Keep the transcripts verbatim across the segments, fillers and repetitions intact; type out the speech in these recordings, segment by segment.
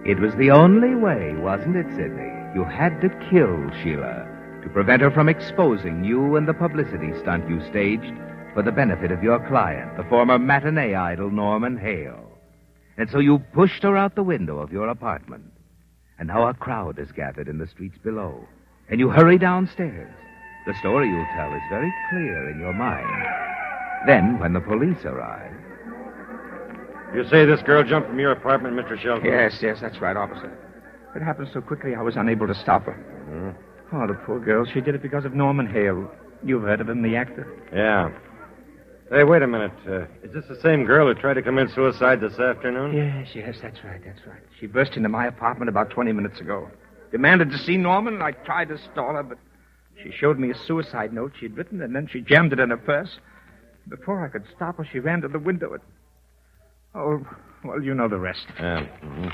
It was the only way, wasn't it, Sidney? You had to kill Sheila to prevent her from exposing you and the publicity stunt you staged for the benefit of your client, the former matinee idol Norman Hale. And so you pushed her out the window of your apartment. And now a crowd has gathered in the streets below. And you hurry downstairs. The story you'll tell is very clear in your mind. Then, when the police arrive... You say this girl jumped from your apartment, Mister Shelton? Yes, yes, that's right, officer. It happened so quickly I was unable to stop her. Mm-hmm. Oh, the poor girl. She did it because of Norman Hale. You've heard of him, the actor? Yeah. Hey, wait a minute. Uh, is this the same girl who tried to commit suicide this afternoon? Yes, yes, that's right, that's right. She burst into my apartment about twenty minutes ago. Demanded to see Norman, and I tried to stall her, but she showed me a suicide note she'd written, and then she jammed it in her purse. Before I could stop her, she ran to the window and... Oh, well, you know the rest. Yeah. Mm-hmm.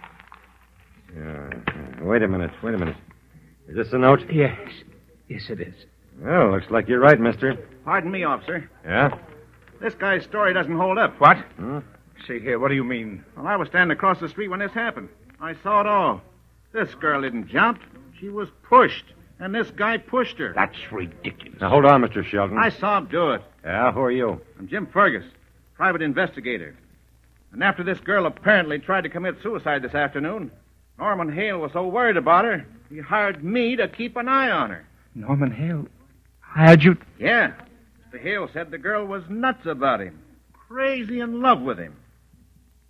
Yeah. Wait a minute, wait a minute. Is this the note? Yes. Yes, it is. Well, looks like you're right, mister. Pardon me, officer. Yeah? This guy's story doesn't hold up. What? Hmm? See here, what do you mean? Well, I was standing across the street when this happened. I saw it all. This girl didn't jump. She was pushed, and this guy pushed her. That's ridiculous. Now, hold on, Mister Shelton. I saw him do it. Yeah, who are you? I'm Jim Fergus, private investigator. And after this girl apparently tried to commit suicide this afternoon, Norman Hale was so worried about her, he hired me to keep an eye on her. Norman Hale hired you? Yeah. Mister Hale said the girl was nuts about him, crazy in love with him.